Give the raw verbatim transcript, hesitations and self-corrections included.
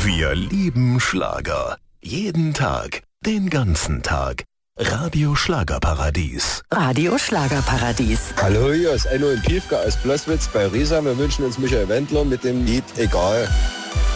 Wir lieben Schlager. Jeden Tag, den ganzen Tag. Radio Schlagerparadies. Radio Schlagerparadies. Hallo, hier ist Enno und Piefke aus Bloßwitz bei Riesa. Wir wünschen uns Michael Wendler mit dem Lied Egal.